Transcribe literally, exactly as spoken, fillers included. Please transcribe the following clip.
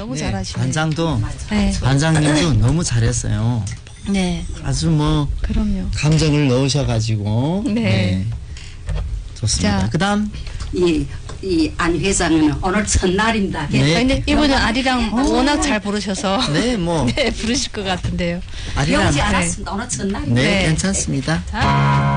너무 네, 잘하시네요. 반장도 네. 반장님도 너무 잘했어요. 네. 아주 뭐 그럼요. 감정을 넣으셔가지고 네. 네. 좋습니다. 자. 그다음 이, 이 안 회장은 오늘 첫날입니다. 네. 아, 근데 이분은 아리랑 워낙 잘 부르셔서 네, 뭐 네, 부르실 것 같은데요. 아리랑 배우지 않았습니다. 오늘 첫날입니다. 네, 네. 괜찮습니다. 자.